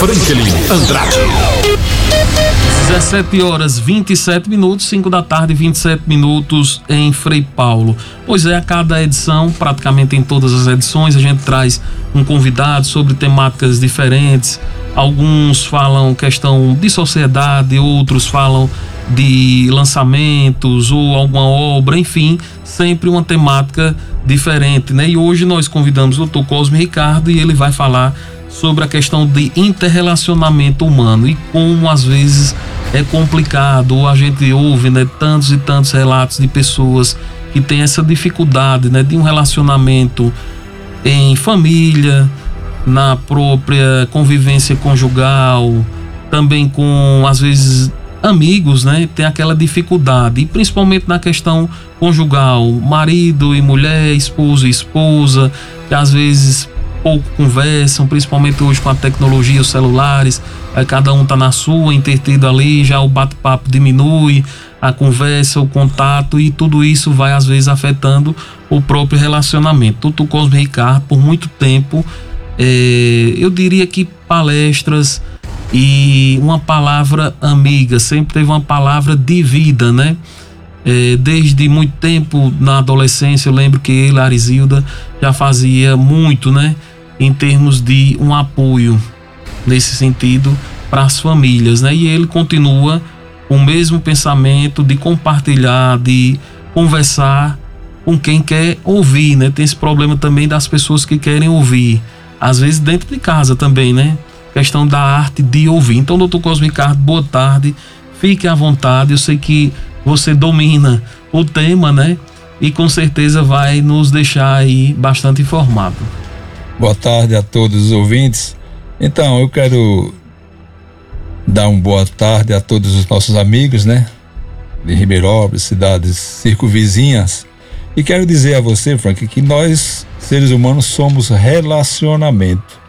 Franklin Andrade. 17h27, 5 da tarde, 27 minutos em Frei Paulo. Pois é, a cada edição, praticamente em todas as edições, a gente traz um convidado sobre temáticas diferentes. Alguns falam questão de sociedade, outros falam de lançamentos ou alguma obra, enfim, sempre uma temática diferente, né? E hoje nós convidamos o Dr. Cosme Ricardo e ele vai falar sobre a questão de interrelacionamento humano e como às vezes é complicado, ou a gente ouve, né, tantos e tantos relatos de pessoas que têm essa dificuldade, né, de um relacionamento em família, na própria convivência conjugal, também com, às vezes, amigos, né, tem aquela dificuldade, e principalmente na questão conjugal, marido e mulher, esposo e esposa, que às vezes pouco conversam, principalmente hoje com a tecnologia, os celulares, cada um tá na sua, entretido ali, já o bate-papo diminui, a conversa, o contato, e tudo isso vai às vezes afetando o próprio relacionamento. Dr. Cosme Ricardo, por muito tempo, eu diria que palestras e uma palavra amiga, sempre teve uma palavra de vida, né? Desde muito tempo, na adolescência, eu lembro que ele, Arizilda, já fazia muito, né, em termos de um apoio nesse sentido para as famílias, né? E ele continua com o mesmo pensamento de compartilhar, de conversar com quem quer ouvir, né? Tem esse problema também das pessoas que querem ouvir, às vezes dentro de casa também, né? Questão da arte de ouvir. Então, Dr. Cosme Ricardo, boa tarde, fique à vontade, eu sei que você domina o tema, né? E com certeza vai nos deixar aí bastante informado. Boa tarde a todos os ouvintes. Então, eu quero dar uma boa tarde a todos os nossos amigos, né? De Ribeirópolis, cidades circunvizinhas. E quero dizer a você, Frank, que nós, seres humanos, somos relacionamento.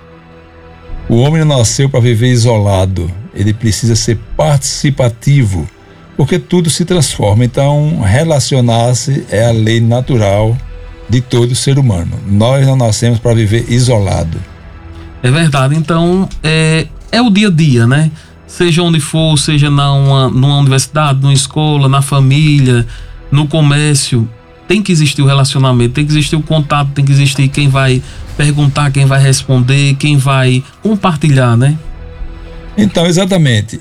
O homem não nasceu para viver isolado. Ele precisa ser participativo, porque tudo se transforma. Então, relacionar-se é a lei natural de todo ser humano. Nós não nascemos para viver isolado. É verdade. Então, é o dia a dia, né? Seja onde for, seja numa universidade, numa escola, na família, no comércio, tem que existir o relacionamento, tem que existir o contato, tem que existir quem vai perguntar, quem vai responder, quem vai compartilhar, né? Então, exatamente.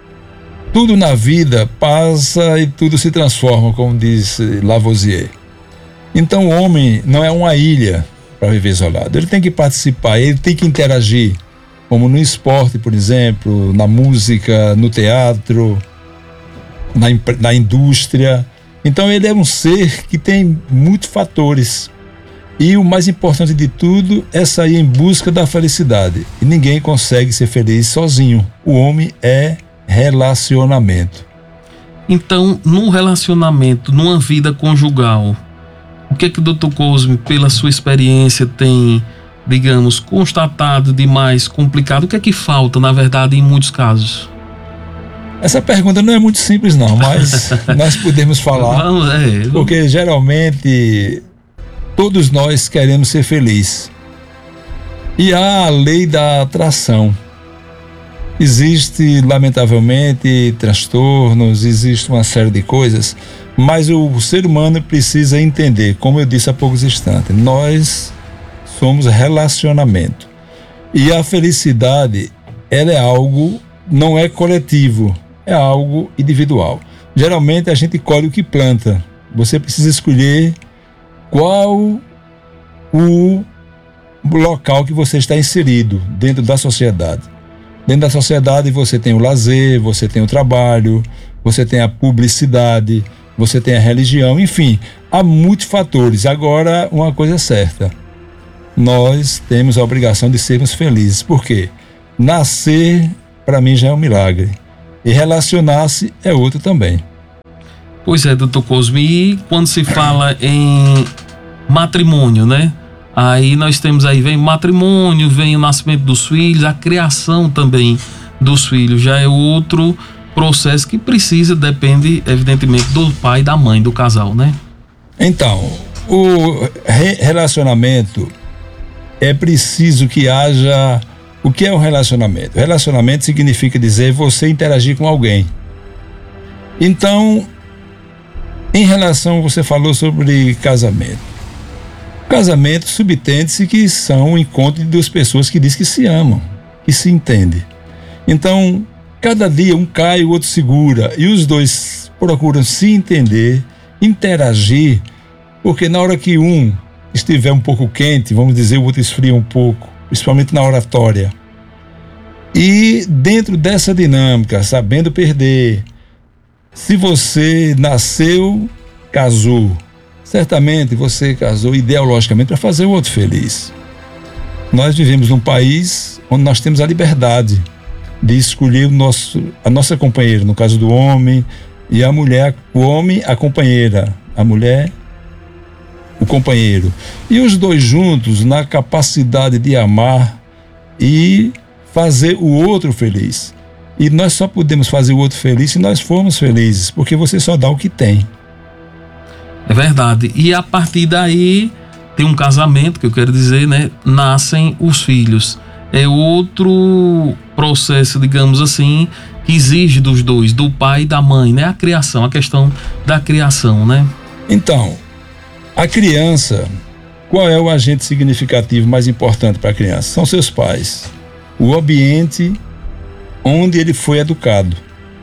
Tudo na vida passa e tudo se transforma, como diz Lavoisier. Então o homem não é uma ilha para viver isolado. Ele tem que participar, ele tem que interagir, como no esporte, por exemplo, na música, no teatro, na indústria. Então ele é um ser que tem muitos fatores. E o mais importante de tudo é sair em busca da felicidade. E ninguém consegue ser feliz sozinho. O homem é relacionamento. Então, num relacionamento, numa vida conjugal, o que o Dr. Cosme, pela sua experiência, tem, digamos, constatado de mais complicado? O que é que falta, na verdade, em muitos casos? Essa pergunta não é muito simples não, mas nós podemos falar, porque geralmente todos nós queremos ser felizes. E há a lei da atração. Existe, lamentavelmente, transtornos, existe uma série de coisas, mas o ser humano precisa entender, como eu disse há poucos instantes, nós somos relacionamento. E a felicidade, ela é algo, não é coletivo, é algo individual. Geralmente a gente colhe o que planta. Você precisa escolher qual o local que você está inserido dentro da sociedade. Dentro da sociedade você tem o lazer, você tem o trabalho, você tem a publicidade, você tem a religião, enfim, há muitos fatores. Agora, uma coisa é certa, nós temos a obrigação de sermos felizes. Por quê? Nascer, para mim, já é um milagre. E relacionar-se é outro também. Pois é, Dr. Cosme, e quando se fala em matrimônio, né? Aí nós temos aí, vem o matrimônio, vem o nascimento dos filhos, a criação também dos filhos, já é outro processo que depende evidentemente do pai e da mãe do casal, né? Então, o relacionamento é preciso que haja O que é um relacionamento? Relacionamento significa dizer você interagir com alguém. Então, em relação, você falou sobre casamento. Casamento subtende-se que são o encontro de duas pessoas que dizem que se amam, que se entendem. Então, cada dia um cai, o outro segura, e os dois procuram se entender, interagir, porque na hora que um estiver um pouco quente, vamos dizer, o outro esfria um pouco, principalmente na oratória. E dentro dessa dinâmica, sabendo perder, se você nasceu, casou, certamente você casou ideologicamente para fazer o outro feliz. Nós vivemos num país onde nós temos a liberdade de escolher a nossa companheira, no caso do homem, e a mulher, o homem, a companheira, a mulher, o companheiro. E os dois juntos na capacidade de amar e fazer o outro feliz. E nós só podemos fazer o outro feliz se nós formos felizes, porque você só dá o que tem. É verdade. E a partir daí tem um casamento, que eu quero dizer, né? Nascem os filhos. É outro processo, digamos assim, que exige dos dois, do pai e da mãe, né? A criação, a questão da criação, né? Então, a criança, qual é o agente significativo mais importante para a criança? São seus pais. O ambiente onde ele foi educado.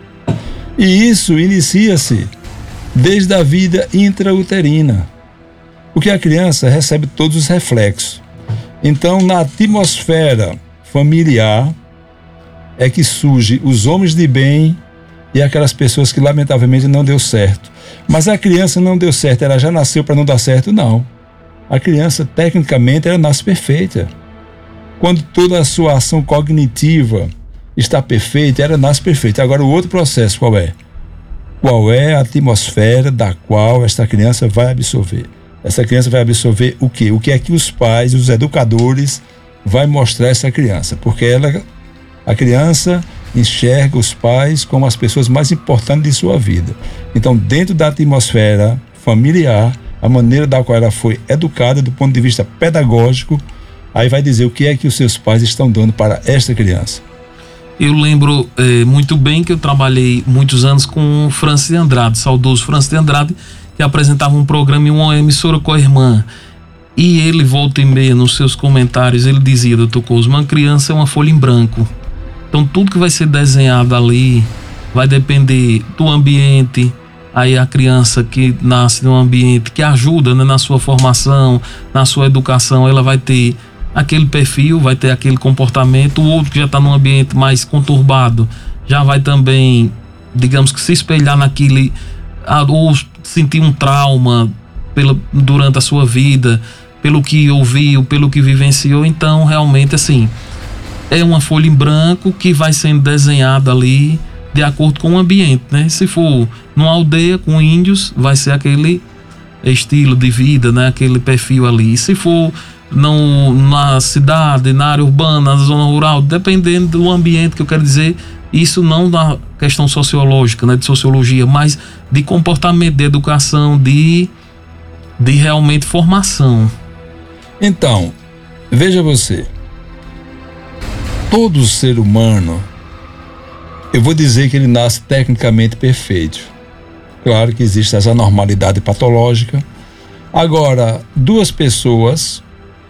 E isso inicia-se desde a vida intrauterina, porque a criança recebe todos os reflexos. Então, na atmosfera familiar é que surgem os homens de bem e aquelas pessoas que lamentavelmente não deu certo. Mas a criança não deu certo, ela já nasceu para não dar certo? Não. A criança, tecnicamente, ela nasce perfeita. Quando toda a sua ação cognitiva está perfeita, ela nasce perfeita. Agora, o outro processo qual é? Qual é a atmosfera da qual esta criança vai absorver? Essa criança vai absorver o quê? O que é que os pais, os educadores, vai mostrar a essa criança? Porque a criança enxerga os pais como as pessoas mais importantes de sua vida. Então, dentro da atmosfera familiar, a maneira da qual ela foi educada do ponto de vista pedagógico, aí vai dizer o que é que os seus pais estão dando para esta criança. Eu lembro muito bem que eu trabalhei muitos anos com o Francis de Andrade, saudoso Francis de Andrade, que apresentava um programa em uma emissora com a irmã. E ele, volta e meia, nos seus comentários, ele dizia, Dr. Cosmo, uma criança é uma folha em branco. Então, tudo que vai ser desenhado ali vai depender do ambiente. Aí a criança que nasce num ambiente que ajuda, né, na sua formação, na sua educação, ela vai ter aquele perfil, vai ter aquele comportamento. O outro que já está num ambiente mais conturbado já vai também, digamos que se espelhar naquele, ou sentir um trauma durante a sua vida, pelo que ouviu, pelo que vivenciou. Então, realmente, assim, é uma folha em branco que vai sendo desenhada ali de acordo com o ambiente, né? Se for numa aldeia com índios, vai ser aquele estilo de vida, né? Aquele perfil ali. Se for na cidade, na área urbana, na zona rural, dependendo do ambiente, que eu quero dizer, isso não da questão sociológica, né? De sociologia, mas de comportamento, de educação, de realmente formação. Então, veja você, todo ser humano, eu vou dizer que ele nasce tecnicamente perfeito. Claro que existe essa anormalidade patológica. Agora, duas pessoas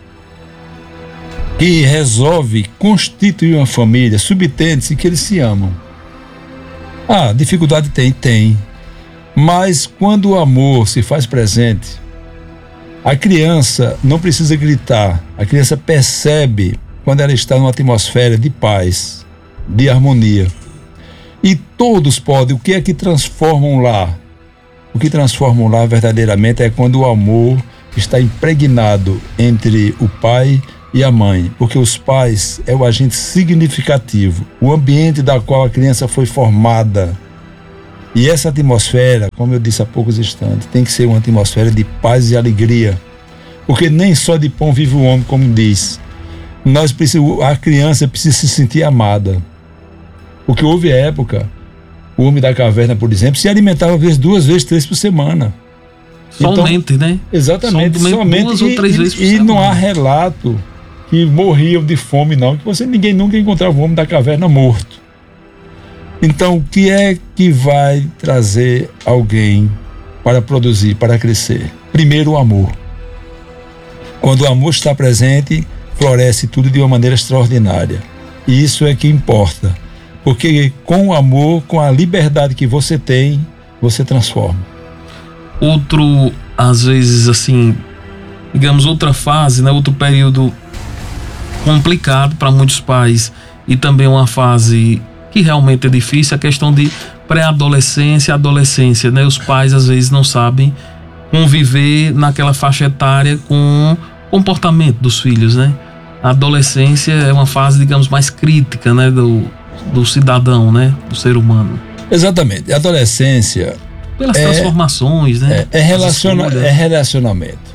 que resolvem constituir uma família, subtende-se que eles se amam. Dificuldade tem. Mas quando o amor se faz presente, a criança não precisa gritar. A criança percebe quando ela está numa atmosfera de paz, de harmonia. E todos podem. O que é que transformam lá? O que transformam lá verdadeiramente é quando o amor está impregnado entre o pai e a mãe, porque os pais é o agente significativo, o ambiente da qual a criança foi formada. E essa atmosfera, como eu disse há poucos instantes, tem que ser uma atmosfera de paz e alegria, porque nem só de pão vive o homem, como diz. A criança precisa se sentir amada, porque houve época, o homem da caverna, por exemplo, se alimentava duas vezes, 3 por semana. Somente, então, né? Exatamente, somente 2 ou 3 vezes por semana. E não há relato que morriam de fome, não. Que ninguém nunca encontrava o homem da caverna morto. Então, o que é que vai trazer alguém para produzir, para crescer? Primeiro, o amor. Quando o amor está presente, floresce tudo de uma maneira extraordinária. E isso é que importa. Porque com o amor, com a liberdade que você tem, você transforma. Outro, às vezes, assim, digamos, outra fase, né? Outro período complicado para muitos pais e também uma fase que realmente é difícil, a questão de pré-adolescência e adolescência, né? Os pais, às vezes, não sabem conviver naquela faixa etária com o comportamento dos filhos, né? A adolescência é uma fase, digamos, mais crítica, né? Do cidadão, né? Do ser humano. Exatamente. A adolescência... Pelas transformações, né? É relacionamento.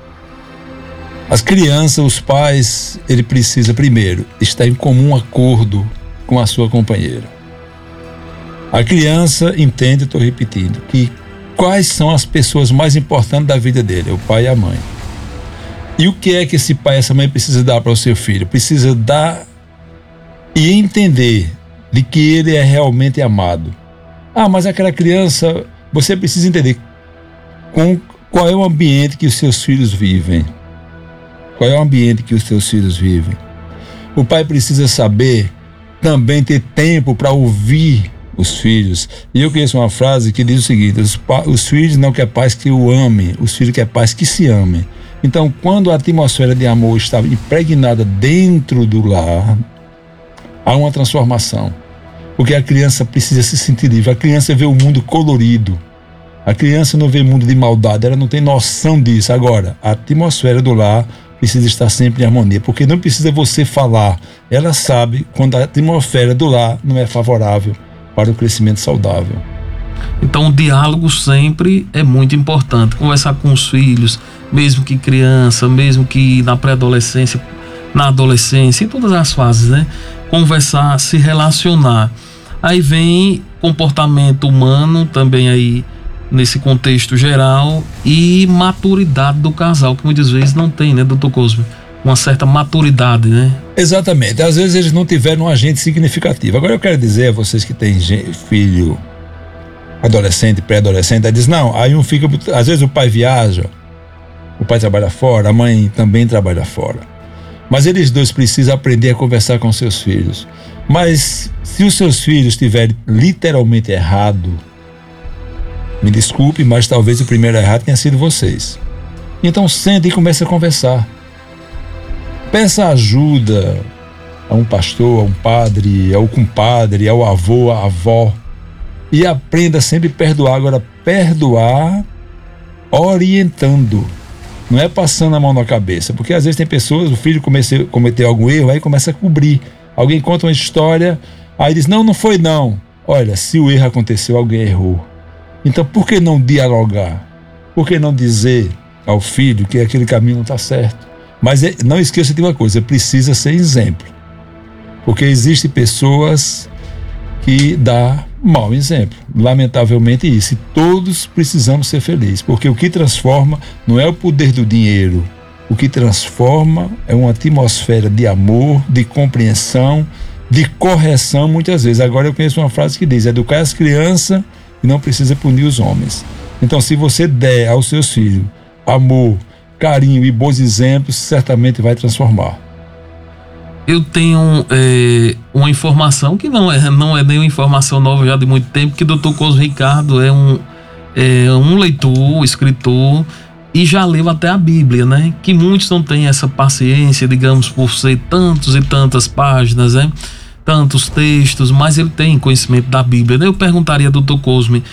As crianças, os pais, ele precisa, primeiro, estar em comum acordo com a sua companheira. A criança entende, estou repetindo, que quais são as pessoas mais importantes da vida dele? É o pai e a mãe. E o que é que esse pai e essa mãe precisa dar para o seu filho? Precisa dar e entender de que ele é realmente amado. Ah, mas aquela criança, você precisa entender qual é o ambiente que os seus filhos vivem. Qual é o ambiente que os seus filhos vivem? O pai precisa saber também ter tempo para ouvir os filhos. E eu conheço uma frase que diz o seguinte: os filhos não querem pais que o amem, os filhos querem pais que se amem. Então, quando a atmosfera de amor está impregnada dentro do lar, há uma transformação. Porque a criança precisa se sentir livre. A criança vê o mundo colorido. A criança não vê mundo de maldade, ela não tem noção disso. Agora, a atmosfera do lar precisa estar sempre em harmonia, porque não precisa você falar. Ela sabe quando a atmosfera do lar não é favorável para o crescimento saudável. Então, o diálogo sempre é muito importante. Conversar com os filhos, mesmo que criança, mesmo que na pré-adolescência, na adolescência, em todas as fases, né? Conversar, se relacionar. Aí vem comportamento humano também aí nesse contexto geral e maturidade do casal, que muitas vezes não tem, né, doutor Cosme? Uma certa maturidade, né? Exatamente. Às vezes eles não tiveram um agente significativo. Agora eu quero dizer a vocês que têm filho adolescente, pré-adolescente, aí diz, não, aí um fica... Às vezes o pai viaja, o pai trabalha fora, a mãe também trabalha fora. Mas eles dois precisam aprender a conversar com seus filhos. Mas se os seus filhos estiverem literalmente errado, me desculpe, mas talvez o primeiro errado tenha sido vocês. Então sente e comece a conversar. Peça ajuda a um pastor, a um padre, ao compadre, ao avô, à avó. E aprenda sempre a perdoar. Agora, perdoar orientando. Não é passando a mão na cabeça. Porque às vezes tem pessoas, o filho cometeu algum erro, aí começa a cobrir. Alguém conta uma história, aí diz, não foi não. Olha, se o erro aconteceu, alguém errou. Então, por que não dialogar? Por que não dizer ao filho que aquele caminho não está certo? Mas não esqueça de uma coisa, precisa ser exemplo. Porque existem pessoas que dão mau exemplo. Lamentavelmente isso. E todos precisamos ser felizes. Porque o que transforma não é o poder do dinheiro. O que transforma é uma atmosfera de amor, de compreensão, de correção muitas vezes. Agora eu conheço uma frase que diz, educar as crianças e não precisa punir os homens. Então, se você der aos seus filhos amor, carinho e bons exemplos, certamente vai transformar. Eu tenho uma informação que não é nenhuma informação nova já de muito tempo, que o Dr. Cosme Ricardo é um leitor, escritor, e já leu até a Bíblia, né? Que muitos não têm essa paciência, digamos, por ser tantos e tantas páginas, né? Tantos textos, mas ele tem conhecimento da Bíblia, né? Eu perguntaria ao Dr. Cosme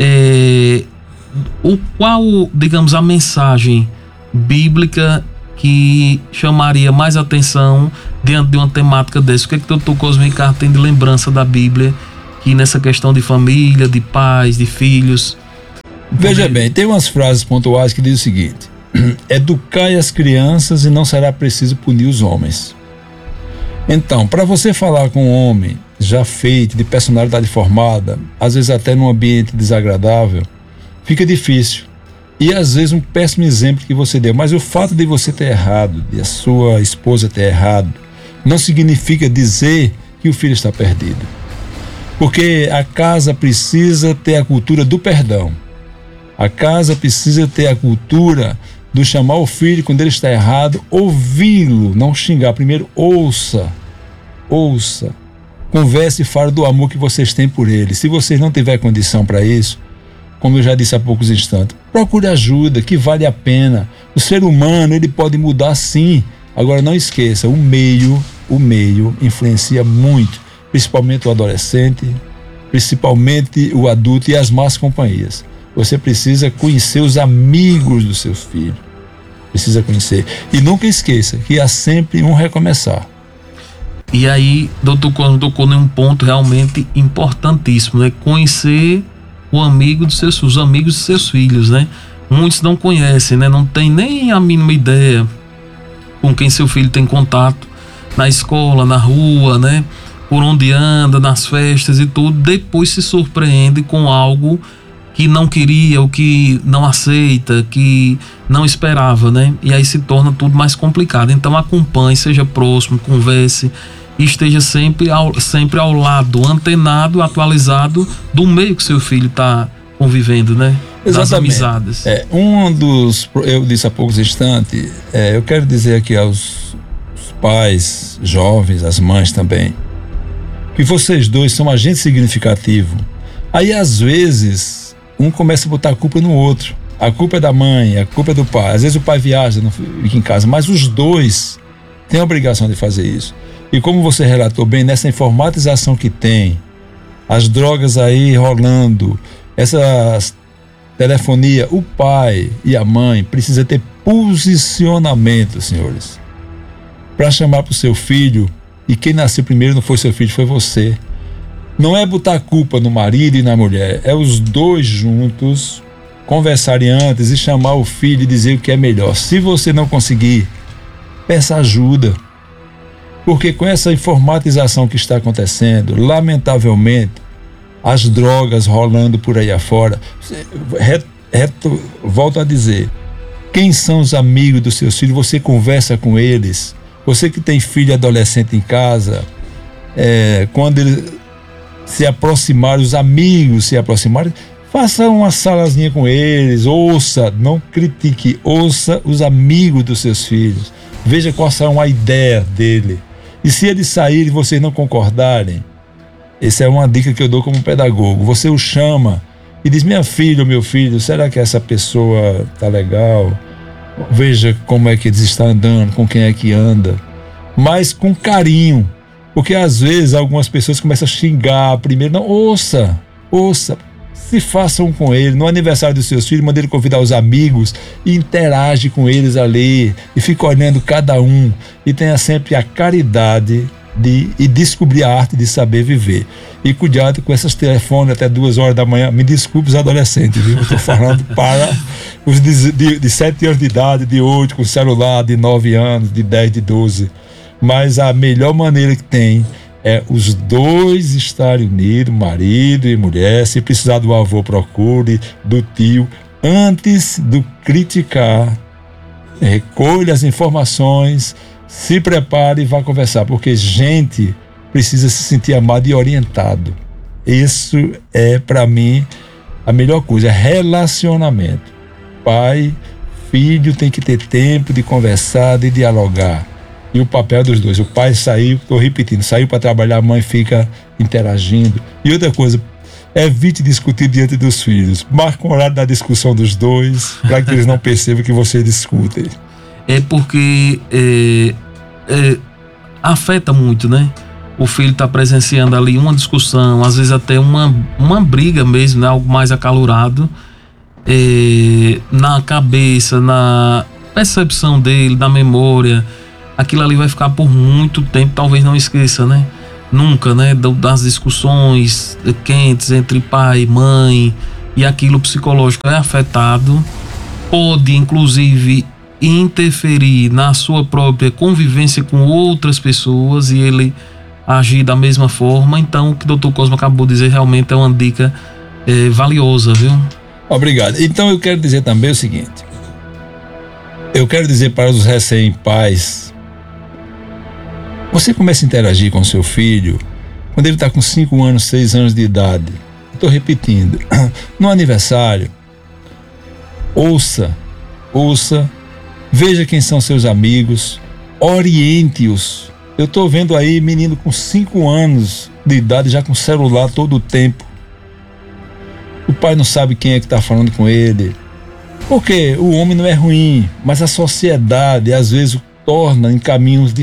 qual, digamos, a mensagem bíblica que chamaria mais atenção diante de uma temática dessa. O que é que o Dr. Cosme Ricardo tem de lembrança da Bíblia, que nessa questão de família, de pais, de filhos? Veja bem, tem umas frases pontuais que diz o seguinte: educai as crianças e não será preciso punir os homens. Então, para você falar com um homem já feito, de personalidade formada, às vezes até num ambiente desagradável, fica difícil. E às vezes um péssimo exemplo que você deu, mas o fato de você ter errado, de a sua esposa ter errado, não significa dizer que o filho está perdido. Porque a casa precisa ter a cultura do perdão. A casa precisa ter a cultura do chamar o filho quando ele está errado, ouvi-lo, não xingar. Primeiro, ouça, converse e fale do amor que vocês têm por ele. Se vocês não tiverem condição para isso, como eu já disse há poucos instantes, procure ajuda, que vale a pena. O ser humano, ele pode mudar sim. Agora não esqueça, o meio influencia muito, principalmente o adolescente, principalmente o adulto e as más companhias. Você precisa conhecer os amigos do seu filho. Precisa conhecer. E nunca esqueça que há sempre um recomeçar. E aí, doutor Cosmo tocou em um ponto realmente importantíssimo, né? Conhecer o amigo dos seus, os amigos dos seus filhos, né? Muitos não conhecem, né? Não tem nem a mínima ideia com quem seu filho tem contato na escola, na rua, né? Por onde anda, nas festas e tudo. Depois se surpreende com algo que não queria, o que não aceita, que não esperava, né? E aí se torna tudo mais complicado. Então acompanhe, seja próximo, converse e esteja sempre ao lado, antenado, atualizado do meio que seu filho está convivendo, né? Exatamente. Das amizades. Eu disse há poucos instantes, eu quero dizer aqui aos pais jovens, às mães também, que vocês dois são agentes significativos. Aí às vezes um começa a botar a culpa no outro. A culpa é da mãe, a culpa é do pai. Às vezes o pai viaja, não fica em casa, mas os dois têm a obrigação de fazer isso. E como você relatou bem, nessa informatização que tem, as drogas aí rolando, essa telefonia, o pai e a mãe precisam ter posicionamento, senhores, para chamar para o seu filho. E quem nasceu primeiro não foi seu filho, foi você. Não é botar a culpa no marido e na mulher, é os dois juntos conversarem antes e chamar o filho e dizer o que é melhor. Se você não conseguir, peça ajuda. Porque com essa informatização que está acontecendo, lamentavelmente, as drogas rolando por aí afora, volto a dizer, quem são os amigos dos seus filhos? Você conversa com eles. Você que tem filho adolescente em casa, quando ele se aproximar, os amigos se aproximarem, faça uma salazinha com eles, ouça, não critique, ouça os amigos dos seus filhos, veja qual será a ideia dele. E se eles saírem e vocês não concordarem, essa é uma dica que eu dou como pedagogo, você o chama e diz: minha filha ou meu filho, será que essa pessoa tá legal? Veja como é que eles estão andando, com quem é que anda, mas com carinho. Porque às vezes algumas pessoas começam a xingar primeiro. Não, ouça, se façam com ele. No aniversário dos seus filhos, manda ele convidar os amigos e interage com eles ali e fica olhando cada um e tenha sempre a caridade e descobrir a arte de saber viver. E cuidado com esses telefones até 2 horas da manhã. Me desculpe os adolescentes, viu? Eu estou falando para os de 7 anos de idade, de 8, com celular, de 9 anos, de 10, de 12. Mas a melhor maneira que tem é os dois estarem unidos, marido e mulher. Se precisar do avô, procure, do tio. Antes de criticar, recolha as informações, se prepare e vá conversar, porque gente precisa se sentir amado e orientado. Isso é, para mim, a melhor coisa, relacionamento. Pai, filho tem que ter tempo de conversar, de dialogar. E o papel dos dois, o pai saiu, estou repetindo, saiu para trabalhar, a mãe fica interagindo. E outra coisa, evite discutir diante dos filhos. Marque um horário da discussão dos dois, para que eles não percebam que vocês discutem. É porque afeta muito, né? O filho está presenciando ali uma discussão, às vezes até uma briga mesmo, né? Algo mais acalorado, na cabeça, na percepção dele, na memória. Aquilo ali vai ficar por muito tempo, talvez não esqueça, né? Nunca, né? Das discussões quentes entre pai e mãe, e aquilo psicológico é afetado, pode inclusive interferir na sua própria convivência com outras pessoas e ele agir da mesma forma. Então o que o Dr. Cosmo acabou de dizer realmente é uma dica valiosa, viu? Obrigado. Então eu quero dizer também o seguinte. Eu quero dizer para os recém-pais, você começa a interagir com seu filho quando ele está com 5 anos, 6 anos de idade. Estou repetindo. No aniversário, ouça, veja quem são seus amigos, oriente-os. Eu estou vendo aí menino com 5 anos de idade já com celular todo o tempo. O pai não sabe quem é que está falando com ele. Porque o homem não é ruim, mas a sociedade às vezes o torna em caminhos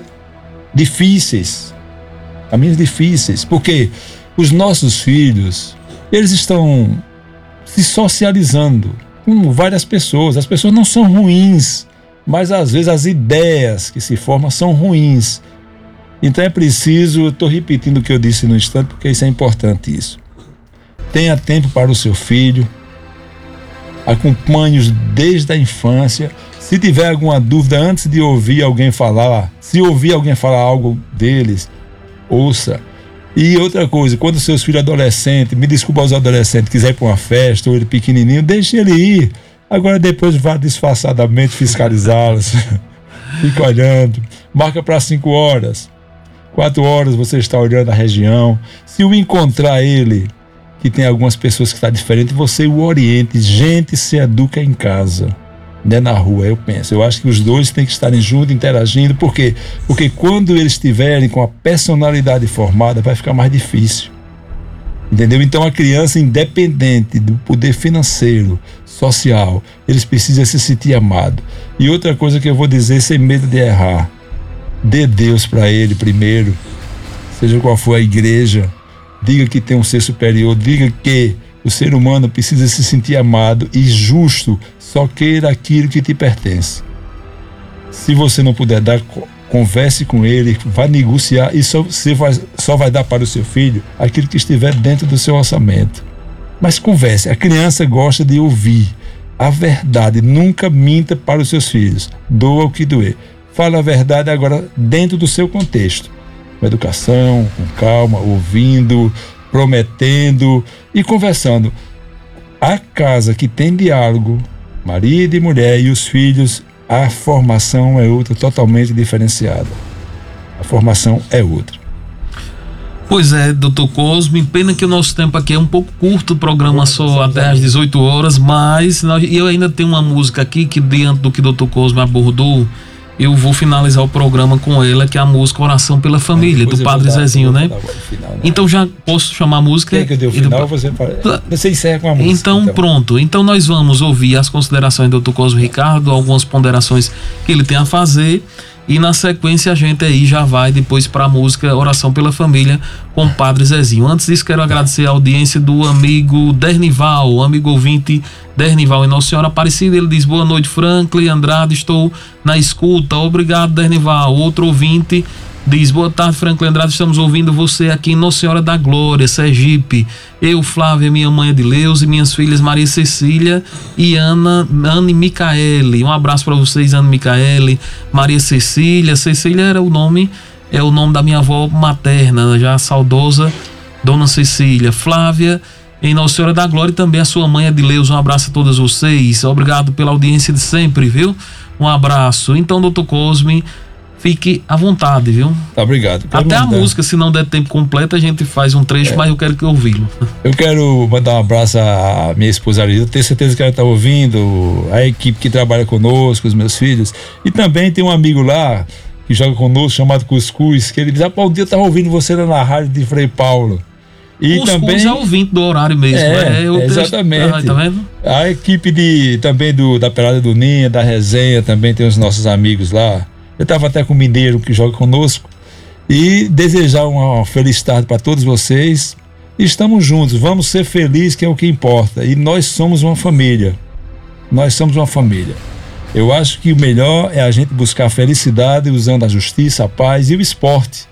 difíceis. Caminhos difíceis. Porque os nossos filhos, eles estão se socializando com várias pessoas. As pessoas não são ruins, mas às vezes as ideias que se formam são ruins. Então é preciso, eu estou repetindo o que eu disse no instante, porque isso é importante isso. Tenha tempo para o seu filho, acompanhe-os desde a infância. Se tiver alguma dúvida antes de ouvir alguém falar, se ouvir alguém falar algo deles, ouça. E outra coisa, quando seus filhos adolescentes, me desculpa os adolescentes, quiser ir para uma festa ou ele pequenininho, deixe ele ir. Agora depois vá disfarçadamente fiscalizá-los. Fica olhando. Marca para 5 horas. 4 horas você está olhando a região. Se o encontrar ele, que tem algumas pessoas que estão diferentes, você o oriente. Gente se educa em casa, não é na rua, eu penso. Eu acho que os dois têm que estarem juntos, interagindo. Por quê? Porque quando eles estiverem com a personalidade formada, vai ficar mais difícil. Entendeu? Então a criança, independente do poder financeiro, social, eles precisam se sentir amado. E outra coisa que eu vou dizer, sem medo de errar, dê Deus para ele primeiro, seja qual for a igreja. Diga que tem um ser superior, diga que o ser humano precisa se sentir amado e justo, só queira aquilo que te pertence. Se você não puder dar, converse com ele, vá negociar e só vai dar para o seu filho aquilo que estiver dentro do seu orçamento. Mas converse, a criança gosta de ouvir a verdade, nunca minta para os seus filhos, doa o que doer. Fala a verdade agora dentro do seu contexto. Com educação, com calma, ouvindo, prometendo e conversando. A casa que tem diálogo, marido e mulher e os filhos, a formação é outra, totalmente diferenciada. A formação é outra. Pois é, Dr. Cosme, pena que o nosso tempo aqui é um pouco curto, o programa só até às 18 horas, mas eu ainda tenho uma música aqui que, diante do que o Dr. Cosme abordou, eu vou finalizar o programa com ela, que é a música Oração pela Família, do Padre Zezinho, né? Final, né? Então já posso chamar a música? Quem que deu o final, você encerra com a música. Então pronto, então nós vamos ouvir as considerações do Dr. Cosme Ricardo, algumas ponderações que ele tem a fazer, e na sequência a gente aí já vai depois para a música Oração pela Família com o Padre Zezinho. Antes disso, quero agradecer a audiência do amigo Dernival, o amigo ouvinte Dernival em Nossa Senhora Aparecida. Ele diz: boa noite, Franklin Andrade, estou na escuta. Obrigado, Dernival. Outro ouvinte diz: boa tarde, Franklin Andrade, estamos ouvindo você aqui em Nossa Senhora da Glória, Sergipe. Eu, Flávia, minha mãe Edileus e minhas filhas Maria Cecília e Anne Micaele. Um abraço para vocês, Anne Micaele, Maria Cecília. Cecília era o nome da minha avó materna, já saudosa Dona Cecília. Flávia, em Nossa Senhora da Glória, e também a sua mãe Edileus. Um abraço a todas vocês. Obrigado pela audiência de sempre, viu? Um abraço. Então, Dr. Cosme, fique à vontade, viu? Tá, obrigado. Até a música, se não der tempo completo, a gente faz um trecho, mas eu quero que ouvi-lo. Eu quero mandar um abraço à minha esposa Arisa, tenho certeza que ela está ouvindo, a equipe que trabalha conosco, os meus filhos, e também tem um amigo lá que joga conosco, chamado Cuscuz, que ele diz: um dia eu estava ouvindo você lá na rádio de Frei Paulo. E Cuscuz também é ouvinte do horário mesmo. Exatamente. Tá vendo? A equipe também da Pelada do Ninha, da Resenha, também tem os nossos amigos lá. Eu estava até com o Mineiro que joga conosco. E desejar uma feliz tarde para todos vocês. Estamos juntos, vamos ser felizes, que é o que importa. E nós somos uma família. Nós somos uma família. Eu acho que o melhor é a gente buscar a felicidade usando a justiça, a paz e o esporte.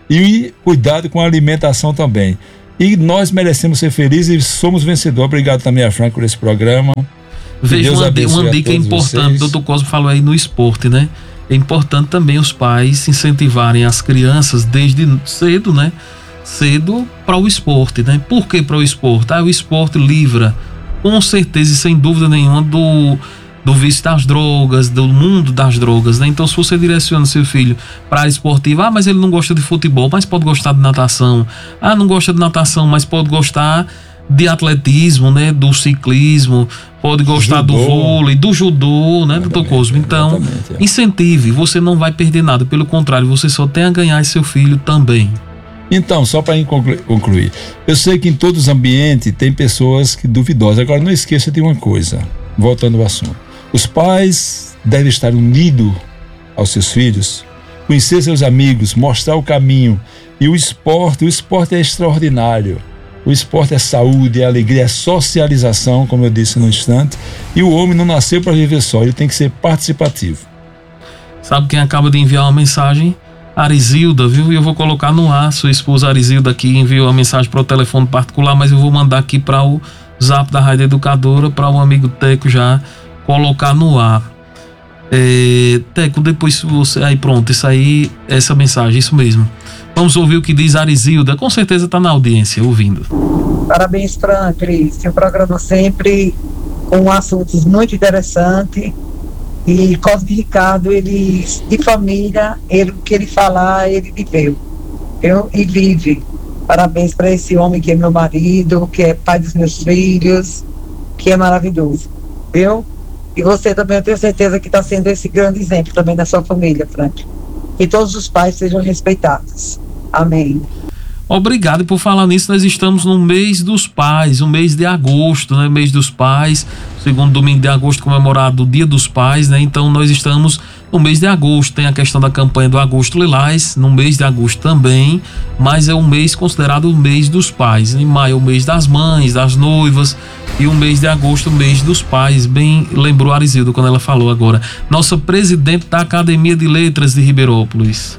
E cuidado com a alimentação também. E nós merecemos ser felizes e somos vencedores. Obrigado também a Frank por esse programa. Veja uma dica importante, o Dr. Cosme falou aí no esporte, né? É importante também os pais incentivarem as crianças desde cedo, né? Cedo para o esporte, né? Por que para o esporte? O esporte livra com certeza e sem dúvida nenhuma do vício das drogas, do mundo das drogas, né? Então, se você direciona seu filho para a área esportiva, mas ele não gosta de futebol, mas pode gostar de natação. Não gosta de natação, mas pode gostar de atletismo, né? Do ciclismo, pode gostar do vôlei, do judô, né? Doutor Cosmo. Então, incentive, você não vai perder nada, pelo contrário, você só tem a ganhar e seu filho também. Então, só para concluir, eu sei que em todos os ambientes tem pessoas duvidosas. Agora, não esqueça de uma coisa, voltando ao assunto. Os pais devem estar unidos aos seus filhos, conhecer seus amigos, mostrar o caminho. E o esporte é extraordinário. O esporte é saúde, é alegria, é socialização, como eu disse no instante. E o homem não nasceu para viver só, ele tem que ser participativo. Sabe quem acaba de enviar uma mensagem? Arizilda, viu? E eu vou colocar no ar. Sua esposa Arizilda aqui enviou uma mensagem para o telefone particular, mas eu vou mandar aqui para o zap da Rádio Educadora, para o amigo Teco já colocar no ar. Teco, depois você... Aí pronto, essa mensagem, isso mesmo. Vamos ouvir o que diz Arizilda, com certeza está na audiência, ouvindo. Parabéns, Franklin, seu programa sempre com assuntos muito interessantes. E Cosme Ricardo, ele de família, o que ele falar, ele viveu, e vive. Parabéns para esse homem que é meu marido, que é pai dos meus filhos, que é maravilhoso, viu? E você também, eu tenho certeza que está sendo esse grande exemplo também da sua família, Frank. Que todos os pais sejam respeitados. Amém. Obrigado por falar nisso. Nós estamos no mês dos pais, o mês de agosto, né? Mês dos pais, segundo domingo de agosto comemorado o Dia dos Pais, né? Então nós estamos no mês de agosto. Tem a questão da campanha do Agosto Lilás, no mês de agosto também, mas é um mês considerado o mês dos pais. Em maio é o mês das mães, das noivas, e o mês de agosto o mês dos pais. Bem lembrou a Arizilda quando ela falou agora. Nossa presidente da Academia de Letras de Ribeirópolis.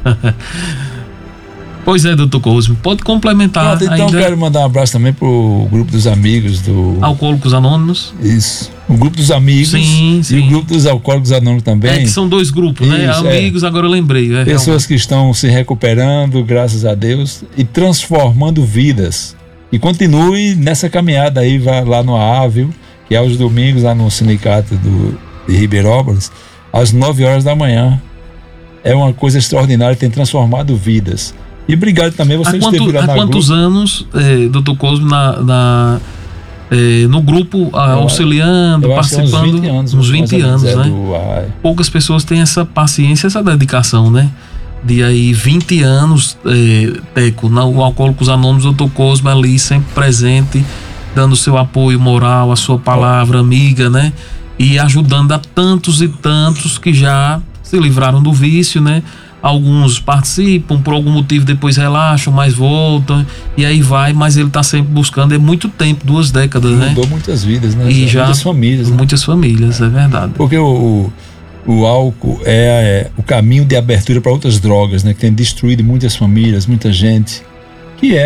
Pois é, doutor Cosme, pode complementar. Então ainda... quero mandar um abraço também pro grupo dos amigos do... Alcoólicos Anônimos. Isso, o grupo dos amigos sim. E o grupo dos Alcoólicos Anônimos também. Que são dois grupos, isso, né? Amigos, agora eu lembrei. Pessoas realmente. Que estão se recuperando, graças a Deus, e transformando vidas. E continue nessa caminhada aí, vai lá no AA, viu? Que é aos domingos, lá no sindicato de Ribeirópolis, às 9 horas da manhã. É uma coisa extraordinária, tem transformado vidas. E obrigado também, você esteve lá na Há quantos anos, doutor Cosme, no grupo, auxiliando, participando? Uns 20 anos, né? Poucas pessoas têm essa paciência, essa dedicação, né? De aí 20 anos, Teco, o Alcoólicos Anônimos, doutor Cosme ali, sempre presente, dando seu apoio moral, a sua palavra amiga, né? E ajudando a tantos e tantos que já se livraram do vício, né? Alguns participam, por algum motivo depois relaxam, mas voltam, e aí vai, mas ele está sempre buscando, é muito tempo, 2 décadas, né? Mudou muitas vidas, né? E já muitas famílias. Né? Muitas famílias, é verdade. Porque o álcool é o caminho de abertura para outras drogas, né? Que tem destruído muitas famílias, muita gente. Que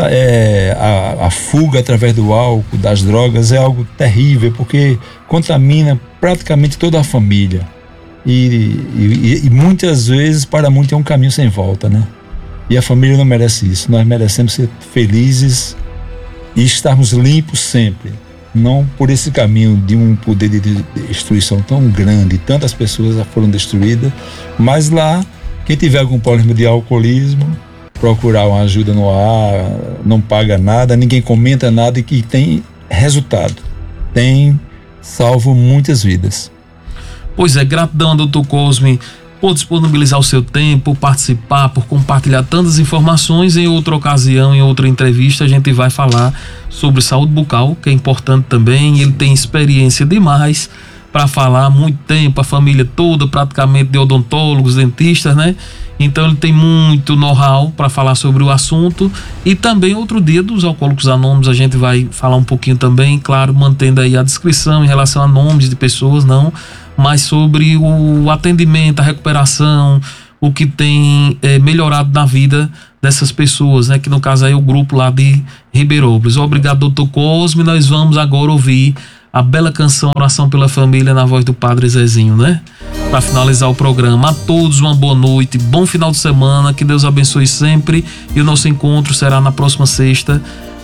a fuga através do álcool, das drogas, é algo terrível, porque contamina praticamente toda a família. E muitas vezes, para muitos, é um caminho sem volta, né? E a família não merece isso. Nós merecemos ser felizes e estarmos limpos sempre. Não por esse caminho de um poder de destruição tão grande. Tantas pessoas já foram destruídas. Mas lá, quem tiver algum problema de alcoolismo, procurar uma ajuda no ar, não paga nada, ninguém comenta nada e que tem resultado. Tem salvo muitas vidas. Pois é, gratidão, doutor Cosme, por disponibilizar o seu tempo, participar, por compartilhar tantas informações. Em outra ocasião, em outra entrevista, a gente vai falar sobre saúde bucal, que é importante também. Ele tem experiência demais para falar há muito tempo, a família toda praticamente de odontólogos, dentistas, né? Então ele tem muito know-how para falar sobre o assunto. E também outro dia dos Alcoólicos Anônimos a gente vai falar um pouquinho também, claro, mantendo aí a descrição em relação a nomes de pessoas, não, mas sobre o atendimento, a recuperação, o que tem melhorado na vida dessas pessoas, né? Que no caso aí é o grupo lá de Ribeirópolis. Obrigado, doutor Cosme. Nós vamos agora ouvir a bela canção Oração pela Família na voz do Padre Zezinho, né? Para finalizar o programa. A todos uma boa noite, bom final de semana, que Deus abençoe sempre, e o nosso encontro será na próxima sexta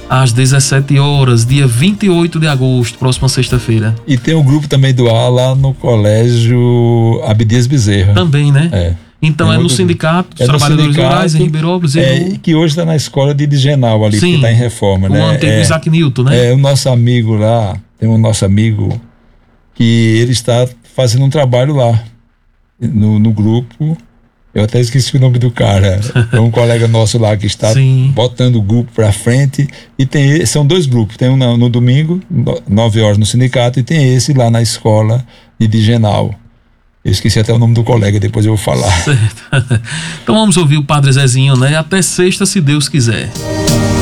às 17 horas, dia 28 de agosto, próxima sexta-feira. E tem um grupo também do ar lá no Colégio Abdias Bezerra. Também, né? É. Então é no Sindicato dos Trabalhadores Rurais, em Ribeirópolis. Que hoje está na escola de Digenal ali, que está em reforma, né? O antigo Isaac Newton, né? É, o nosso amigo lá, tem um nosso amigo que ele está fazendo um trabalho lá, no grupo. Eu até esqueci o nome do cara. É um colega nosso lá que está botando o grupo para frente. E são dois grupos. Tem um no domingo, 9 horas no sindicato, e tem esse lá na escola de Digenal. Eu esqueci até o nome do colega, depois eu vou falar. Certo. Então vamos ouvir o Padre Zezinho, né? Até sexta, se Deus quiser.